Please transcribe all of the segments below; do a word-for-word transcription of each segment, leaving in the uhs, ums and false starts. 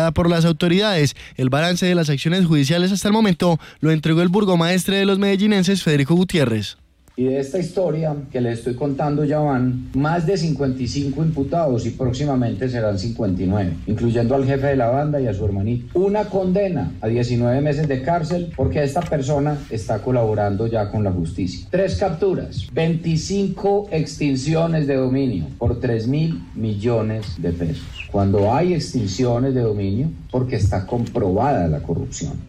presentada por las autoridades. El balance de las acciones judiciales hasta el momento lo entregó el burgomaestre de los medellinenses, Federico Gutiérrez. Y de esta historia que les estoy contando ya van más de cincuenta y cinco imputados y próximamente serán cincuenta y nueve, incluyendo al jefe de la banda y a su hermanito. Una condena a diecinueve meses de cárcel porque esta persona está colaborando ya con la justicia. Tres capturas, veinticinco extinciones de dominio por tres mil millones de pesos. Cuando hay extinciones de dominio, porque está comprobada la corrupción.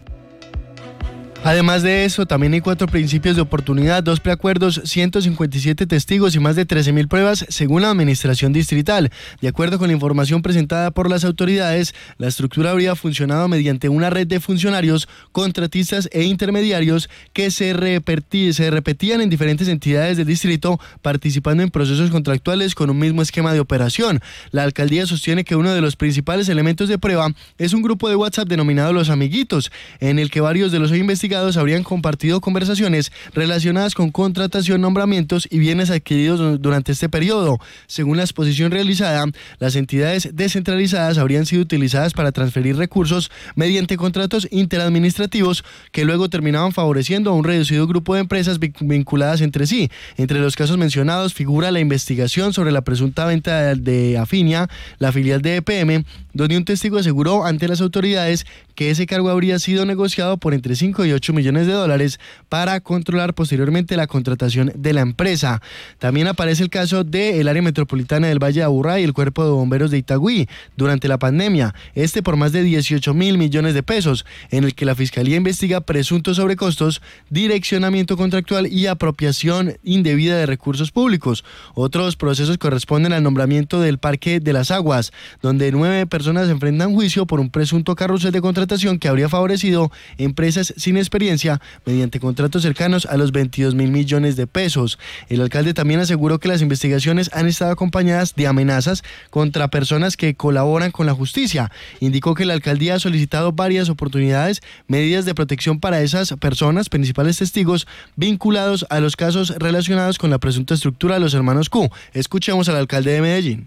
Además de eso, también hay cuatro principios de oportunidad, dos preacuerdos, ciento cincuenta y siete testigos y más de trece mil pruebas, según la administración distrital. De acuerdo con la información presentada por las autoridades, la estructura habría funcionado mediante una red de funcionarios, contratistas e intermediarios que se, repertí, se repetían en diferentes entidades del distrito, participando en procesos contractuales con un mismo esquema de operación. La alcaldía sostiene que uno de los principales elementos de prueba es un grupo de WhatsApp denominado Los Amiguitos, en el que varios de los investigadores habrían compartido conversaciones relacionadas con contratación, nombramientos y bienes adquiridos durante este periodo. Según la exposición realizada, las entidades descentralizadas habrían sido utilizadas para transferir recursos mediante contratos interadministrativos que luego terminaban favoreciendo a un reducido grupo de empresas vinculadas entre sí. Entre los casos mencionados figura la investigación sobre la presunta venta de Afinia, la filial de E P M, donde un testigo aseguró ante las autoridades que ese cargo habría sido negociado por entre cinco y ocho millones de dólares para controlar posteriormente la contratación de la empresa. También aparece el caso del área metropolitana del Valle de Aburrá y el Cuerpo de Bomberos de Itagüí durante la pandemia, este por más de dieciocho mil millones de pesos, en el que la Fiscalía investiga presuntos sobrecostos, direccionamiento contractual y apropiación indebida de recursos públicos. Otros procesos corresponden al nombramiento del Parque de las Aguas, donde nueve personas enfrentan juicio por un presunto carrusel de contratación que habría favorecido empresas sin experiencia mediante contratos cercanos a los veintidós mil millones de pesos. El alcalde también aseguró que las investigaciones han estado acompañadas de amenazas contra personas que colaboran con la justicia. Indicó que la alcaldía ha solicitado varias oportunidades, medidas de protección para esas personas, principales testigos vinculados a los casos relacionados con la presunta estructura de los hermanos Q. Escuchemos al alcalde de Medellín.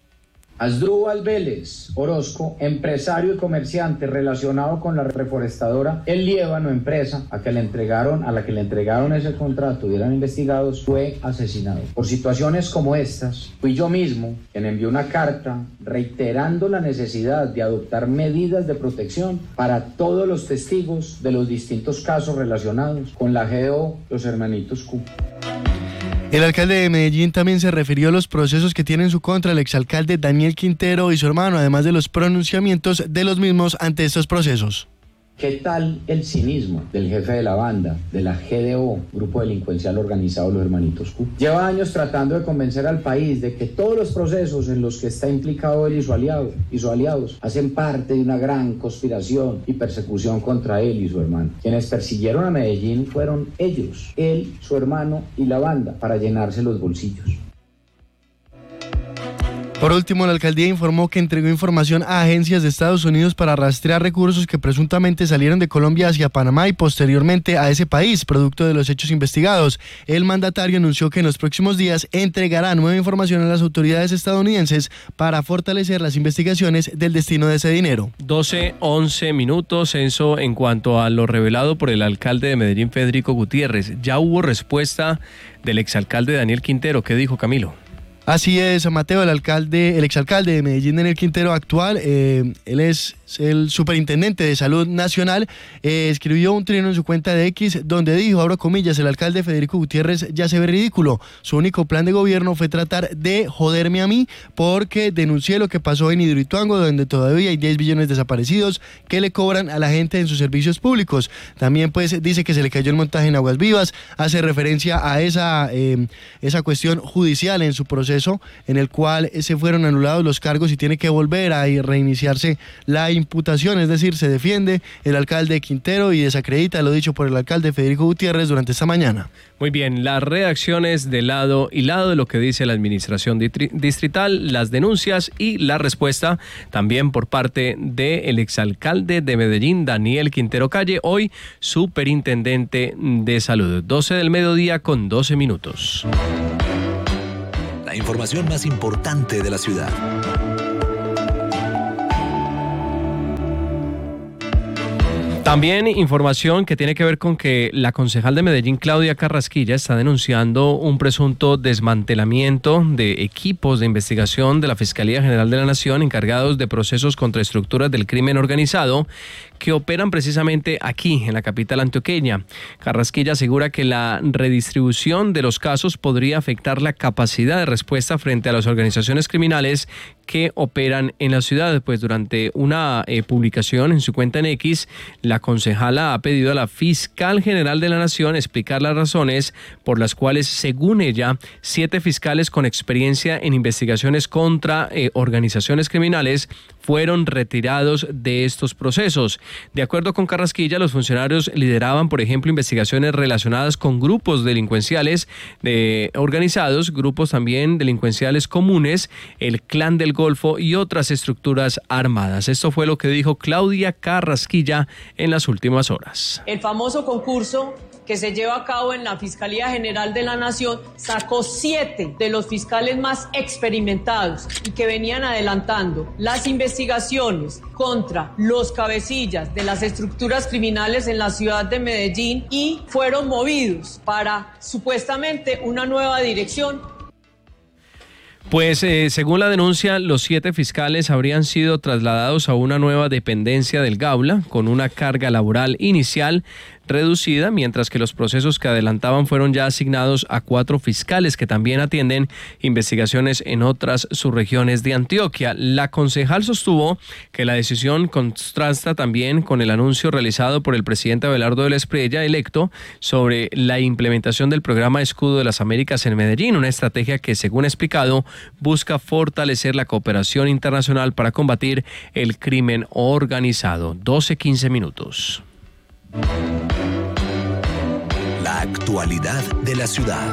Asdrúbal Vélez Orozco, empresario y comerciante relacionado con la reforestadora El Líbano, empresa a, que le entregaron, a la que le entregaron ese contrato y eran investigados, fue asesinado. Por situaciones como estas, fui yo mismo quien envió una carta reiterando la necesidad de adoptar medidas de protección para todos los testigos de los distintos casos relacionados con la G D O, los hermanitos Q. El alcalde de Medellín también se refirió a los procesos que tiene en su contra el exalcalde Daniel Quintero y su hermano, además de los pronunciamientos de los mismos ante estos procesos. ¿Qué tal el cinismo del jefe de la banda, de la G D O, grupo delincuencial organizado Los Hermanitos Q? Lleva años tratando de convencer al país de que todos los procesos en los que está implicado él y su aliado y sus aliados hacen parte de una gran conspiración y persecución contra él y su hermano. Quienes persiguieron a Medellín fueron ellos, él, su hermano y la banda, para llenarse los bolsillos. Por último, la alcaldía informó que entregó información a agencias de Estados Unidos para rastrear recursos que presuntamente salieron de Colombia hacia Panamá y posteriormente a ese país, producto de los hechos investigados. El mandatario anunció que en los próximos días entregará nueva información a las autoridades estadounidenses para fortalecer las investigaciones del destino de ese dinero. doce, once minutos, Enzo, en cuanto a lo revelado por el alcalde de Medellín, Federico Gutiérrez. Ya hubo respuesta del exalcalde Daniel Quintero. ¿Qué dijo Camilo? Así es, Mateo, el alcalde, el exalcalde de Medellín, Daniel Quintero, actual, eh, él es el superintendente de Salud Nacional, eh, escribió un trino en su cuenta de X donde dijo, abro comillas, el alcalde Federico Gutiérrez ya se ve ridículo. Su único plan de gobierno fue tratar de joderme a mí porque denuncié lo que pasó en Hidroituango, donde todavía hay diez billones desaparecidos que le cobran a la gente en sus servicios públicos. También pues dice que se le cayó el montaje en Aguas Vivas, hace referencia a esa, eh, esa cuestión judicial en su proceso en el cual se fueron anulados los cargos y tiene que volver a reiniciarse la imputación, es decir, se defiende el alcalde Quintero y desacredita lo dicho por el alcalde Federico Gutiérrez durante esta mañana. Muy bien, las reacciones de lado y lado de lo que dice la administración distrital, las denuncias y la respuesta también por parte del exalcalde de Medellín, Daniel Quintero Calle, hoy superintendente de salud. doce del mediodía con doce minutos. La información más importante de la ciudad. También información que tiene que ver con que la concejal de Medellín, Claudia Carrasquilla, está denunciando un presunto desmantelamiento de equipos de investigación de la Fiscalía General de la Nación encargados de procesos contra estructuras del crimen organizado que operan precisamente aquí, en la capital antioqueña. Carrasquilla asegura que la redistribución de los casos podría afectar la capacidad de respuesta frente a las organizaciones criminales que operan en la ciudad, pues durante una eh, publicación en su cuenta en X, la concejala ha pedido a la fiscal general de la Nación explicar las razones por las cuales, según ella, siete fiscales con experiencia en investigaciones contra eh, organizaciones criminales fueron retirados de estos procesos. De acuerdo con Carrasquilla, los funcionarios lideraban, por ejemplo, investigaciones relacionadas con grupos delincuenciales eh, organizados, grupos también delincuenciales comunes, el Clan del Golfo y otras estructuras armadas. Esto fue lo que dijo Claudia Carrasquilla en las últimas horas. El famoso concurso que se lleva a cabo en la Fiscalía General de la Nación sacó siete de los fiscales más experimentados y que venían adelantando las investigaciones contra los cabecillas de las estructuras criminales en la ciudad de Medellín y fueron movidos para supuestamente una nueva dirección. Pues eh, según la denuncia, los siete fiscales habrían sido trasladados a una nueva dependencia del Gaula con una carga laboral inicial reducida, mientras que los procesos que adelantaban fueron ya asignados a cuatro fiscales que también atienden investigaciones en otras subregiones de Antioquia. La concejal sostuvo que la decisión contrasta también con el anuncio realizado por el presidente Abelardo del Espriella, electo, sobre la implementación del programa Escudo de las Américas en Medellín, una estrategia que, según ha explicado, busca fortalecer la cooperación internacional para combatir el crimen organizado. doce quince minutos. La actualidad de la ciudad.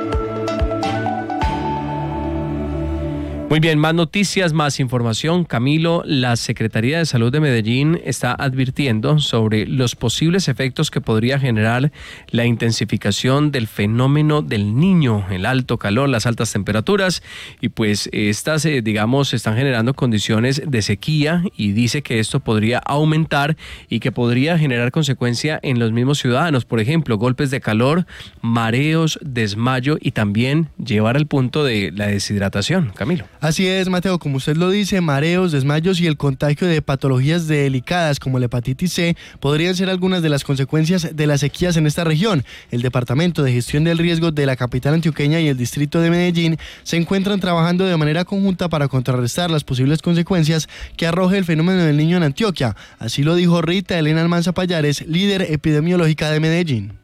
Muy bien, más noticias, más información. Camilo, la Secretaría de Salud de Medellín está advirtiendo sobre los posibles efectos que podría generar la intensificación del fenómeno del Niño, el alto calor, las altas temperaturas, y pues estas, eh, digamos, están generando condiciones de sequía, y dice que esto podría aumentar y que podría generar consecuencia en los mismos ciudadanos, por ejemplo, golpes de calor, mareos, desmayo y también llevar al punto de la deshidratación. Camilo. Así es, Mateo, como usted lo dice, mareos, desmayos y el contagio de patologías delicadas como la hepatitis C podrían ser algunas de las consecuencias de las sequías en esta región. El Departamento de Gestión del Riesgo de la capital antioqueña y el Distrito de Medellín se encuentran trabajando de manera conjunta para contrarrestar las posibles consecuencias que arroje el fenómeno del Niño en Antioquia. Así lo dijo Rita Elena Almanza Payares, líder epidemiológica de Medellín.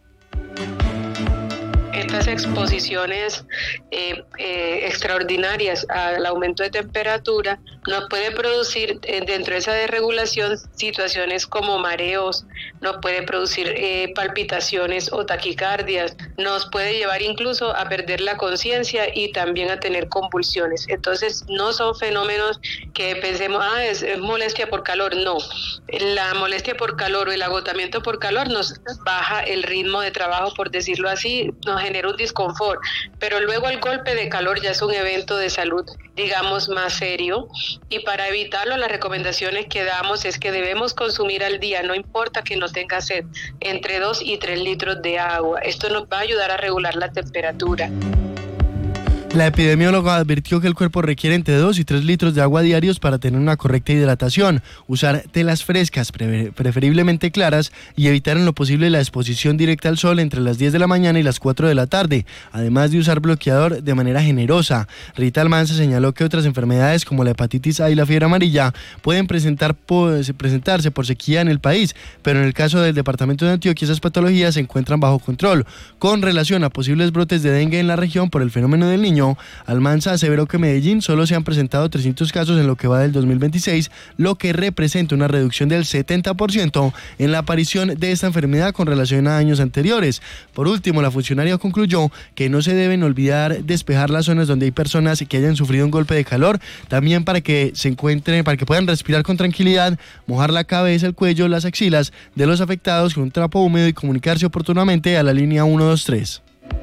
Estas exposiciones eh, eh, extraordinarias al aumento de temperatura nos puede producir eh, dentro de esa desregulación situaciones como mareos, nos puede producir eh, palpitaciones o taquicardias, nos puede llevar incluso a perder la conciencia y también a tener convulsiones. Entonces no son fenómenos que pensemos, ah, es, es molestia por calor. No, la molestia por calor o el agotamiento por calor nos baja el ritmo de trabajo, por decirlo así, nos genera un disconfort, pero luego el golpe de calor ya es un evento de salud, digamos, más serio, y para evitarlo las recomendaciones que damos es que debemos consumir al día, no importa que no tenga sed, entre dos y tres litros de agua. Esto nos va a ayudar a regular la temperatura. La epidemióloga advirtió que el cuerpo requiere entre dos y tres litros de agua diarios para tener una correcta hidratación, usar telas frescas, pre- preferiblemente claras, y evitar en lo posible la exposición directa al sol entre las diez de la mañana y las cuatro de la tarde, además de usar bloqueador de manera generosa. Rita Almanza señaló que otras enfermedades como la hepatitis A y la fiebre amarilla pueden presentar, pues, presentarse por sequía en el país, pero en el caso del departamento de Antioquia esas patologías se encuentran bajo control. Con relación a posibles brotes de dengue en la región por el fenómeno del Niño, Almanza aseveró que en Medellín solo se han presentado trescientos casos en lo que va del dos mil veintiséis, lo que representa una reducción del setenta por ciento en la aparición de esta enfermedad con relación a años anteriores. Por último, la funcionaria concluyó que no se deben olvidar despejar las zonas donde hay personas que hayan sufrido un golpe de calor, también para que se encuentren, para que puedan respirar con tranquilidad, mojar la cabeza, el cuello, las axilas de los afectados con un trapo húmedo y comunicarse oportunamente a la línea uno dos tres.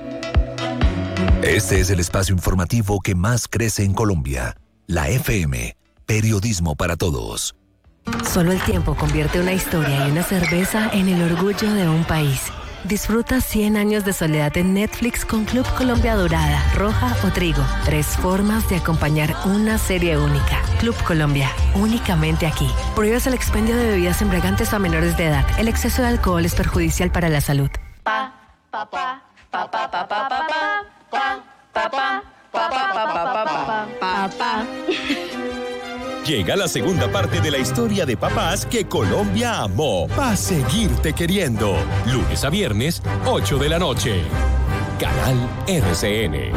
Este es el espacio informativo que más crece en Colombia. La F M, periodismo para todos. Solo el tiempo convierte una historia y una cerveza en el orgullo de un país. Disfruta cien años de soledad en Netflix con Club Colombia Dorada, Roja o Trigo. Tres formas de acompañar una serie única. Club Colombia, únicamente aquí. Prohíbes el expendio de bebidas embriagantes a menores de edad. El exceso de alcohol es perjudicial para la salud. Pa, pa, pa, pa, pa, pa, pa, pa, pa, pa, pa, pa, pa, pa, pa, pa. Llega la segunda parte de la historia de papás que Colombia amó. Pa' seguirte queriendo. Lunes a viernes, ocho de la noche. Canal R C N.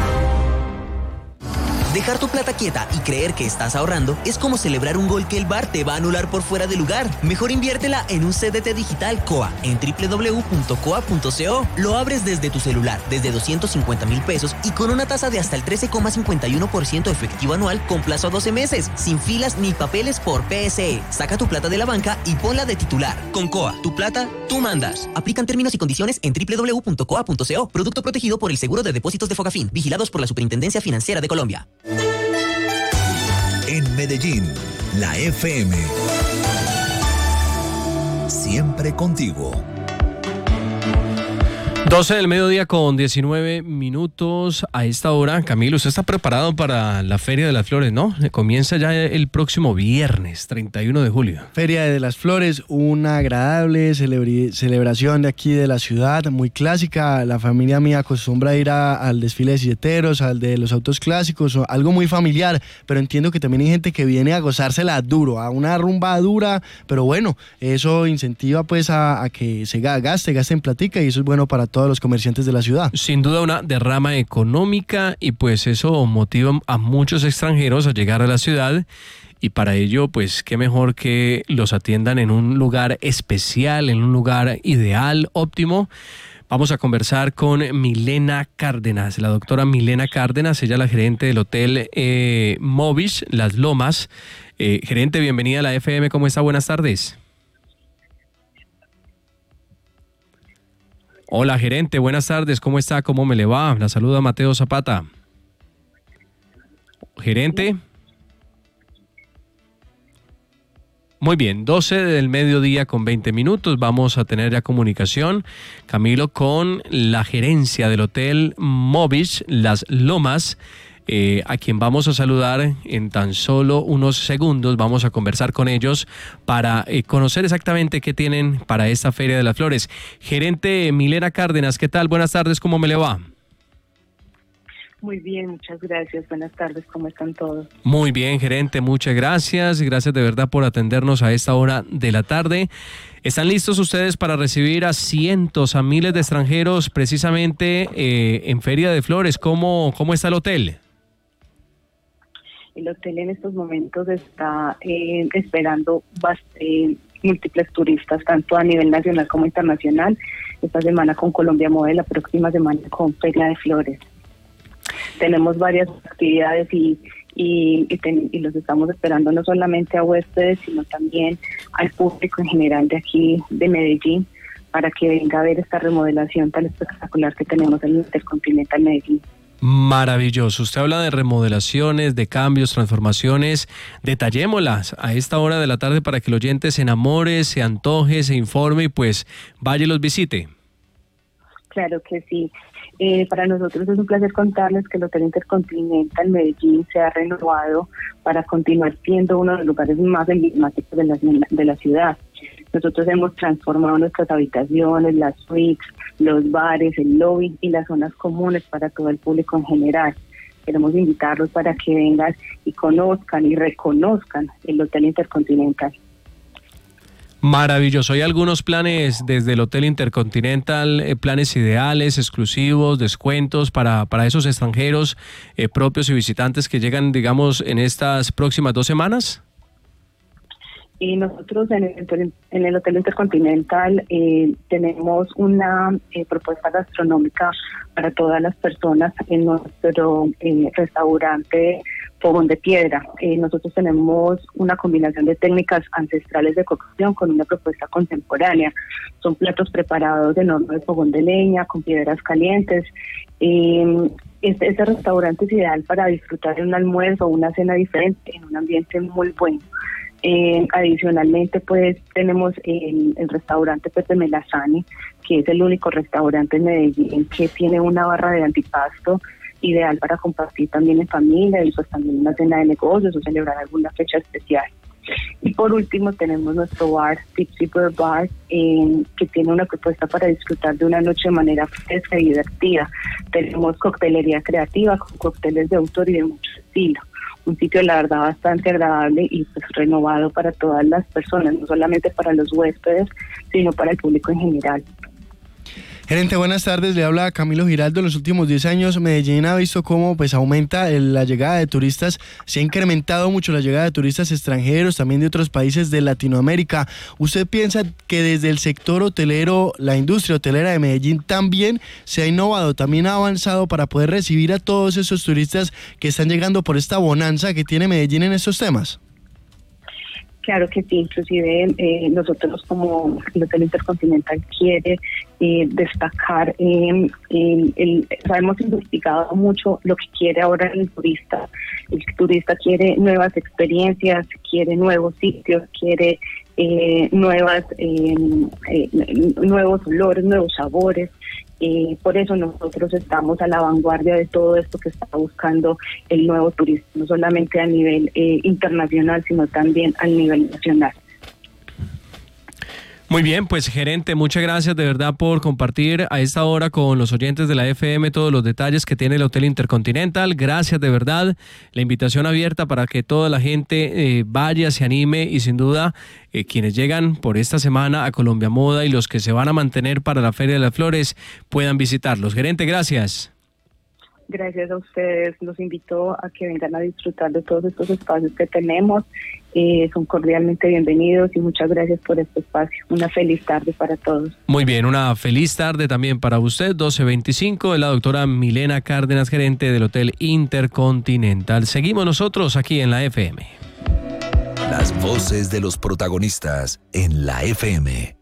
Dejar tu plata quieta y creer que estás ahorrando es como celebrar un gol que el V A R te va a anular por fuera de lugar. Mejor inviértela en un C D T digital C O A en doble u doble u doble u punto coa punto co. Lo abres desde tu celular, desde doscientos cincuenta mil pesos y con una tasa de hasta el trece coma cincuenta y uno por ciento efectivo anual con plazo a doce meses, sin filas ni papeles por P S E. Saca tu plata de la banca y ponla de titular. Con C O A, tu plata, tú mandas. Aplican términos y condiciones en doble u doble u doble u punto coa punto co. Producto protegido por el Seguro de Depósitos de Fogafín, vigilados por la Superintendencia Financiera de Colombia. En Medellín, la F M. Siempre contigo. doce del mediodía con diecinueve minutos a esta hora. Camilo, usted está preparado para la Feria de las Flores, ¿no? Comienza ya el próximo viernes, treinta y uno de julio. Feria de las Flores, una agradable celebri- celebración de aquí de la ciudad, muy clásica. La familia mía acostumbra a ir a, al desfile de silleteros, al de los autos clásicos, o algo muy familiar, pero entiendo que también hay gente que viene a gozársela duro, a una rumba dura, pero bueno, eso incentiva pues a, a que se gaste, gasten platica y eso es bueno para todos los comerciantes de la ciudad. Sin duda una derrama económica y pues eso motiva a muchos extranjeros a llegar a la ciudad y para ello pues qué mejor que los atiendan en un lugar especial, en un lugar ideal, óptimo. Vamos a conversar con Milena Cárdenas, la doctora Milena Cárdenas, ella es la gerente del hotel eh, Movish Las Lomas. Eh, gerente, bienvenida a la F M, ¿cómo está? Buenas tardes. Hola, gerente, buenas tardes, ¿cómo está? ¿Cómo me le va? La saluda Mateo Zapata. Gerente. Muy bien, doce del mediodía con veinte minutos, vamos a tener ya comunicación, Camilo, con la gerencia del Hotel Movish Las Lomas, eh, a quien vamos a saludar en tan solo unos segundos. Vamos a conversar con ellos para eh, conocer exactamente qué tienen para esta Feria de las Flores. Gerente Milena Cárdenas, ¿qué tal? Buenas tardes, ¿cómo me le va? Muy bien, muchas gracias. Buenas tardes, ¿cómo están todos? Muy bien, gerente, muchas gracias. Gracias de verdad por atendernos a esta hora de la tarde. ¿Están listos ustedes para recibir a cientos, a miles de extranjeros precisamente eh, en Feria de Flores? ¿Cómo, cómo está el hotel? El hotel en estos momentos está eh, esperando eh, múltiples turistas, tanto a nivel nacional como internacional. Esta semana con Colombia Mode, la próxima semana con Feria de Flores. Tenemos varias actividades y, y, y, ten, y los estamos esperando no solamente a huéspedes, sino también al público en general de aquí, de Medellín, para que venga a ver esta remodelación tan espectacular que tenemos en el Intercontinental Medellín. Maravilloso. Usted habla de remodelaciones, de cambios, transformaciones. Detallémoslas a esta hora de la tarde para que el oyente se enamore, se antoje, se informe y pues vaya y los visite. Claro que sí. Eh, para nosotros es un placer contarles que el Hotel Intercontinental Medellín se ha renovado para continuar siendo uno de los lugares más emblemáticos de la, de la ciudad. Nosotros hemos transformado nuestras habitaciones, las suites, los bares, el lobby y las zonas comunes para todo el público en general. Queremos invitarlos para que vengan y conozcan y reconozcan el Hotel Intercontinental. Maravilloso. ¿Hay algunos planes desde el Hotel Intercontinental, eh, planes ideales, exclusivos, descuentos para, para esos extranjeros eh, propios y visitantes que llegan, digamos, en estas próximas dos semanas? Y nosotros en el, en el Hotel Intercontinental eh, tenemos una eh, propuesta gastronómica para todas las personas en nuestro eh, restaurante Fogón de Piedra. Eh, nosotros tenemos una combinación de técnicas ancestrales de cocción con una propuesta contemporánea. Son platos preparados en horno de fogón de leña, con piedras calientes. Eh, este, este restaurante es ideal para disfrutar de un almuerzo o una cena diferente en un ambiente muy bueno. Eh, adicionalmente, pues tenemos el, el restaurante pues, de Melazani, que es el único restaurante en Medellín que tiene una barra de antipasto ideal para compartir también en familia y pues también una cena de negocios o celebrar alguna fecha especial. Y por último tenemos nuestro bar, Tipsy Bird Bar, eh, que tiene una propuesta para disfrutar de una noche de manera fresca y divertida. Tenemos coctelería creativa con cócteles de autor y de mucho estilo. Un sitio, la verdad, bastante agradable y pues renovado para todas las personas, no solamente para los huéspedes, sino para el público en general. Gerente, buenas tardes, le habla Camilo Giraldo. En los últimos diez años Medellín ha visto cómo pues aumenta el, la llegada de turistas, se ha incrementado mucho la llegada de turistas extranjeros, también de otros países de Latinoamérica. ¿Usted piensa que desde el sector hotelero, la industria hotelera de Medellín también se ha innovado, también ha avanzado para poder recibir a todos esos turistas que están llegando por esta bonanza que tiene Medellín en estos temas? Claro que sí, inclusive eh, nosotros como el Hotel Intercontinental quiere eh, destacar, eh, el, el, hemos investigado mucho lo que quiere ahora el turista. El turista quiere nuevas experiencias, quiere nuevos sitios, quiere eh, nuevas eh, eh, nuevos olores, nuevos sabores. Eh, por eso nosotros estamos a la vanguardia de todo esto que está buscando el nuevo turismo, no solamente a nivel eh, internacional, sino también a nivel nacional. Muy bien, pues gerente, muchas gracias de verdad por compartir a esta hora con los oyentes de la F M todos los detalles que tiene el Hotel Intercontinental. Gracias de verdad, la invitación abierta para que toda la gente eh, vaya, se anime y sin duda eh, quienes llegan por esta semana a Colombia Moda y los que se van a mantener para la Feria de las Flores puedan visitarlos. Gerente, gracias. Gracias a ustedes, los invito a que vengan a disfrutar de todos estos espacios que tenemos. Eh, son cordialmente bienvenidos y muchas gracias por este espacio. Una feliz tarde para todos. Muy bien, una feliz tarde también para usted. doce veinticinco, es la doctora Milena Cárdenas, gerente del Hotel Intercontinental. Seguimos nosotros aquí en la F M. Las voces de los protagonistas en la F M.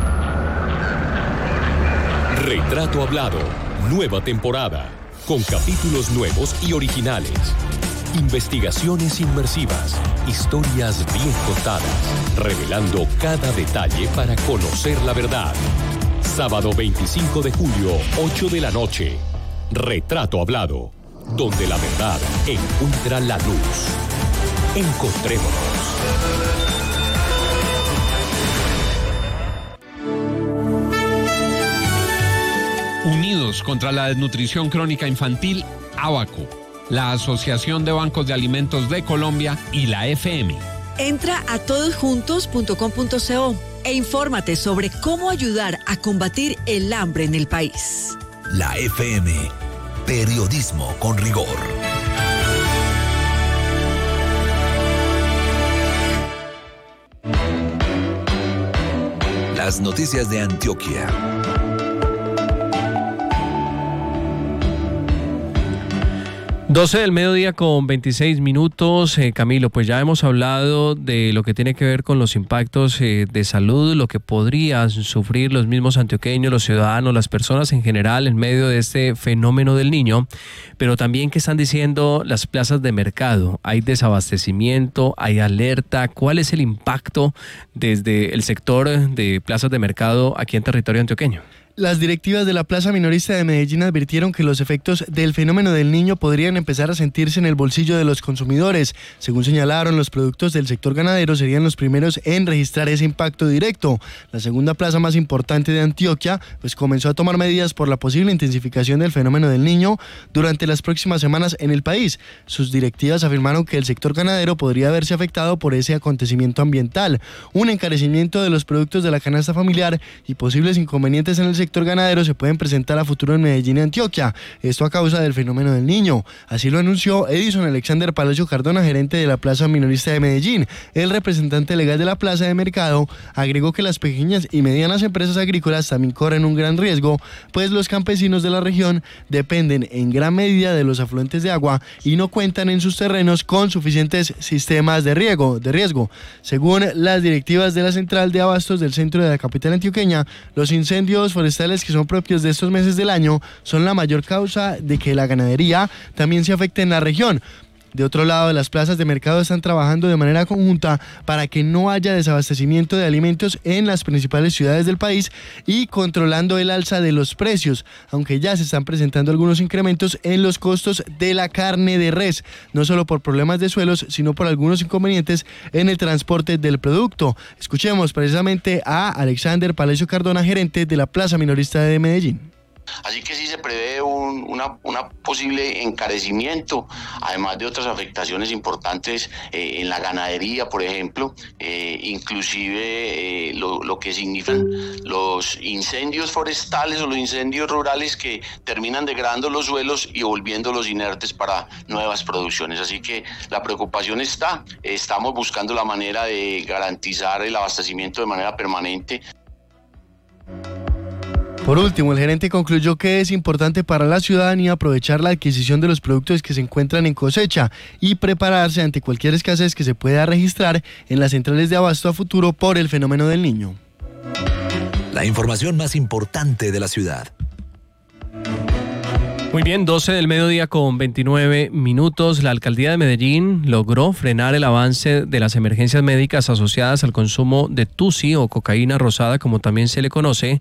Retrato Hablado, nueva temporada, con capítulos nuevos y originales. Investigaciones inmersivas, historias bien contadas, revelando cada detalle para conocer la verdad. Sábado veinticinco de julio, ocho de la noche. Retrato Hablado, donde la verdad encuentra la luz. Encontrémonos. Unidos contra la desnutrición crónica infantil, ABACO, la Asociación de Bancos de Alimentos de Colombia y la F M. Entra a todosjuntos punto com punto co e infórmate sobre cómo ayudar a combatir el hambre en el país. La F M, periodismo con rigor. Las noticias de Antioquia. doce del mediodía con veintiséis minutos. Eh, Camilo, pues ya hemos hablado de lo que tiene que ver con los impactos eh, de salud, lo que podrían sufrir los mismos antioqueños, los ciudadanos, las personas en general en medio de este fenómeno del niño, pero también qué están diciendo las plazas de mercado. ¿Hay desabastecimiento? ¿Hay alerta? ¿Cuál es el impacto desde el sector de plazas de mercado aquí en territorio antioqueño? Las directivas de la Plaza Minorista de Medellín advirtieron que los efectos del fenómeno del niño podrían empezar a sentirse en el bolsillo de los consumidores. Según señalaron, los productos del sector ganadero serían los primeros en registrar ese impacto directo. La segunda plaza más importante de Antioquia pues comenzó a tomar medidas por la posible intensificación del fenómeno del niño durante las próximas semanas en el país. Sus directivas afirmaron que el sector ganadero podría verse afectado por ese acontecimiento ambiental, un encarecimiento de los productos de la canasta familiar y posibles inconvenientes en el sector sector ganadero se pueden presentar a futuro en Medellín y Antioquia, esto a causa del fenómeno del niño. Así lo anunció Edison Alexander Palacio Cardona, gerente de la Plaza Minorista de Medellín. El representante legal de la Plaza de Mercado agregó que las pequeñas y medianas empresas agrícolas también corren un gran riesgo, pues los campesinos de la región dependen en gran medida de los afluentes de agua y no cuentan en sus terrenos con suficientes sistemas de riego, de riesgo. Según las directivas de la Central de Abastos del centro de la capital antioqueña, los incendios forestales que son propios de estos meses del año son la mayor causa de que la ganadería también se afecte en la región. De otro lado, las plazas de mercado están trabajando de manera conjunta para que no haya desabastecimiento de alimentos en las principales ciudades del país y controlando el alza de los precios, aunque ya se están presentando algunos incrementos en los costos de la carne de res, no solo por problemas de suelos, sino por algunos inconvenientes en el transporte del producto. Escuchemos precisamente a Alexander Palacio Cardona, gerente de la Plaza Minorista de Medellín. Así que sí se prevé un una, una posible encarecimiento, además de otras afectaciones importantes eh, en la ganadería, por ejemplo, eh, inclusive eh, lo, lo que significan los incendios forestales o los incendios rurales que terminan degradando los suelos y volviéndolos inertes para nuevas producciones. Así que la preocupación está, estamos buscando la manera de garantizar el abastecimiento de manera permanente. Por último, el gerente concluyó que es importante para la ciudadanía aprovechar la adquisición de los productos que se encuentran en cosecha y prepararse ante cualquier escasez que se pueda registrar en las centrales de abasto a futuro por el fenómeno del Niño. La información más importante de la ciudad. Muy bien, doce del mediodía con veintinueve minutos. La alcaldía de Medellín logró frenar el avance de las emergencias médicas asociadas al consumo de tusi o cocaína rosada, como también se le conoce,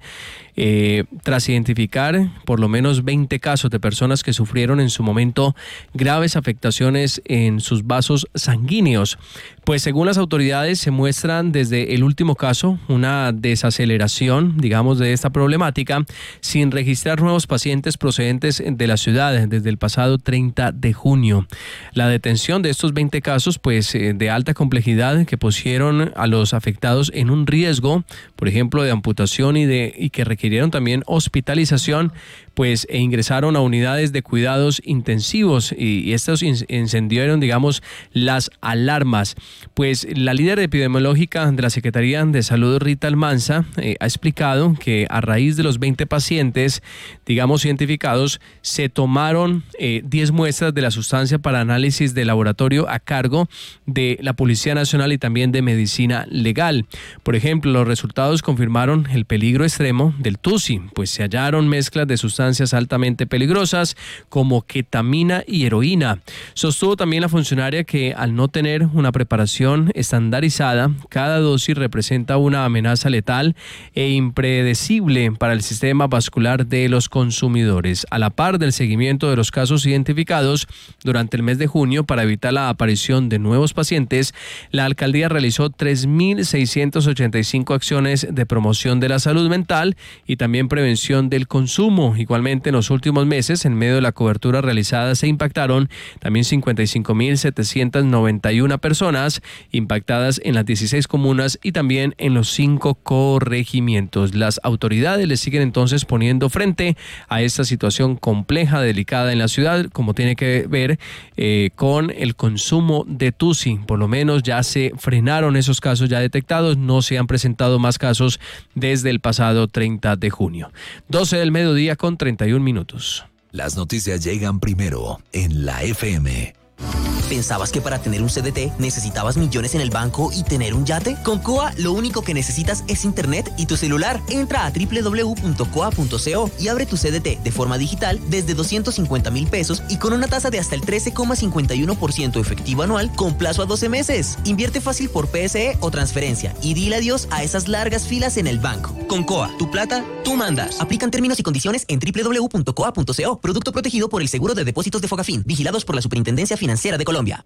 eh, tras identificar por lo menos veinte casos de personas que sufrieron en su momento graves afectaciones en sus vasos sanguíneos. Pues según las autoridades se muestran desde el último caso una desaceleración, digamos, de esta problemática, sin registrar nuevos pacientes procedentes de la ciudad desde el pasado treinta de junio. La detención de estos veinte casos, pues de alta complejidad, que pusieron a los afectados en un riesgo, por ejemplo, de amputación y de y que requirieron también hospitalización, pues e ingresaron a unidades de cuidados intensivos y, y estos encendieron, digamos, las alarmas. Pues la líder epidemiológica de la Secretaría de Salud, Rita Almanza, eh, ha explicado que a raíz de los veinte pacientes, digamos, identificados, se tomaron eh, diez muestras de la sustancia para análisis de laboratorio a cargo de la Policía Nacional y también de Medicina Legal. Por ejemplo, los resultados confirmaron el peligro extremo del tusi, pues se hallaron mezclas de sustancias altamente peligrosas como ketamina y heroína. Sostuvo también la funcionaria que al no tener una preparación estandarizada, cada dosis representa una amenaza letal e impredecible para el sistema vascular de los consumidores. A la par del seguimiento de los casos identificados durante el mes de junio para evitar la aparición de nuevos pacientes, la alcaldía realizó tres mil seiscientas ochenta y cinco acciones de promoción de la salud mental y también prevención del consumo. Igualmente, en los últimos meses, en medio de la cobertura realizada, se impactaron también cincuenta y cinco mil setecientas noventa y una personas impactadas en las dieciséis comunas y también en los cinco corregimientos. Las autoridades le siguen entonces poniendo frente a esta situación compleja, delicada en la ciudad, como tiene que ver eh, con el consumo de tusi. Por lo menos ya se frenaron esos casos ya detectados, no se han presentado más casos desde el pasado treinta de junio. doce del mediodía con treinta y un minutos. Las noticias llegan primero en la F M. ¿Pensabas que para tener un C D T necesitabas millones en el banco y tener un yate? Con Coa lo único que necesitas es internet y tu celular. Entra a doble u doble u doble u punto coa punto co y abre tu C D T de forma digital desde doscientos cincuenta mil pesos y con una tasa de hasta el trece coma cincuenta y uno por ciento efectivo anual con plazo a doce meses. Invierte fácil por P S E o transferencia y dile adiós a esas largas filas en el banco. Con Coa, tu plata, tú mandas. Aplican términos y condiciones en doble u doble u doble u punto coa punto co. Producto protegido por el Seguro de Depósitos de Fogafín. Vigilados por la Superintendencia Financiera de Colombia.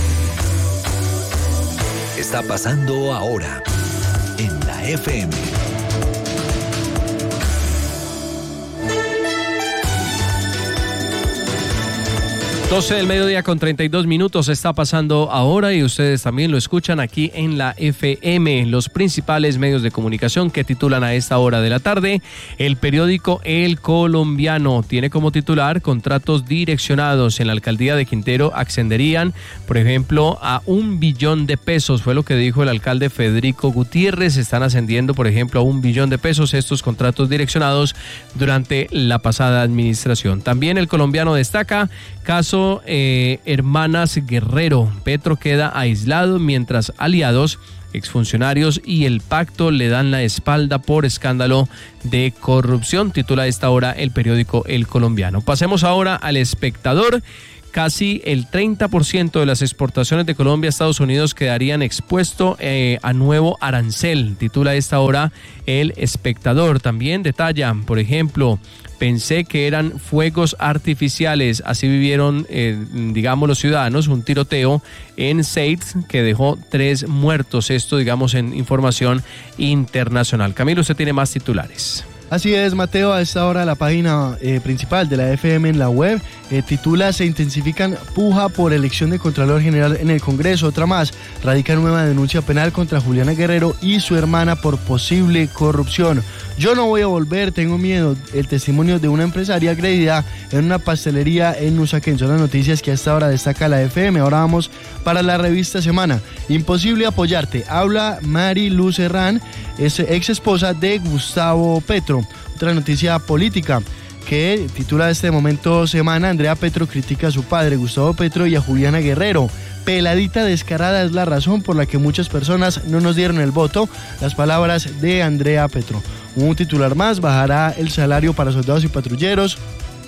Está pasando ahora en la F M. doce del mediodía con treinta y dos minutos está pasando ahora y ustedes también lo escuchan aquí en la F M. Los principales medios de comunicación que titulan a esta hora de la tarde. El periódico El Colombiano tiene como titular: contratos direccionados en la alcaldía de Quintero ascenderían, por ejemplo, a un billón de pesos. Fue lo que dijo el alcalde Federico Gutiérrez. Están ascendiendo, por ejemplo, a un billón de pesos estos contratos direccionados durante la pasada administración. También El Colombiano destaca caso eh, Hermanas Guerrero. Petro queda aislado mientras aliados, exfuncionarios y el pacto le dan la espalda por escándalo de corrupción. Titula a esta hora el periódico El Colombiano. Pasemos ahora al Espectador, casi el treinta por ciento de las exportaciones de Colombia a Estados Unidos quedarían expuesto eh, a nuevo arancel, titula a esta hora El Espectador. También detalla, por ejemplo, pensé que eran fuegos artificiales, así vivieron, eh, digamos, los ciudadanos, un tiroteo en Seitz que dejó tres muertos, esto, digamos, en información internacional. Camilo, usted tiene más titulares. Así es, Mateo, a esta hora la página eh, principal de la F M en la web eh, titula Se intensifican puja por elección de Contralor General en el Congreso. Otra más, radica nueva denuncia penal contra Juliana Guerrero y su hermana por posible corrupción. Yo no voy a volver, tengo miedo. El testimonio de una empresaria agredida en una pastelería en Usaquén. Son las noticias que a esta hora destaca la F M. Ahora vamos para la revista Semana. Imposible apoyarte. Habla Mari Luz Herrán, es ex esposa de Gustavo Petro. Otra noticia política que titula este momento Semana. Andrea Petro critica a su padre Gustavo Petro y a Juliana Guerrero. Peladita descarada es la razón por la que muchas personas no nos dieron el voto. Las palabras de Andrea Petro. Un titular más, bajará el salario para soldados y patrulleros.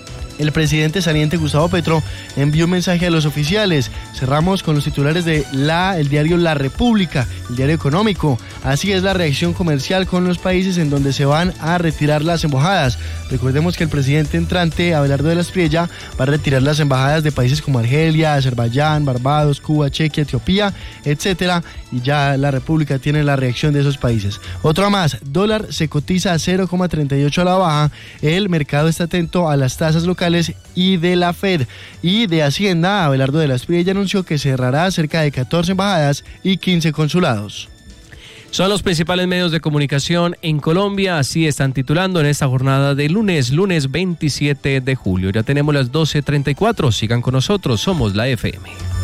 El presidente saliente Gustavo Petro envió un mensaje a los oficiales. Cerramos con los titulares de la, el diario La República, el diario económico. Así es la reacción comercial con los países en donde se van a retirar las embajadas. Recordemos que el presidente entrante, Abelardo de la Espriella, va a retirar las embajadas de países como Argelia, Azerbaiyán, Barbados, Cuba, Chequia, Etiopía, etcétera. Y ya la República tiene la reacción de esos países. Otra más, dólar se cotiza a cero coma treinta y ocho a la baja. El mercado está atento a las tasas locales y de la Fed. Y de Hacienda, Abelardo de la Espriella anunció que cerrará cerca de catorce embajadas y quince consulados. Son los principales medios de comunicación en Colombia, así están titulando en esta jornada de lunes, lunes veintisiete de julio. Ya tenemos las doce treinta y cuatro, sigan con nosotros, somos la F M.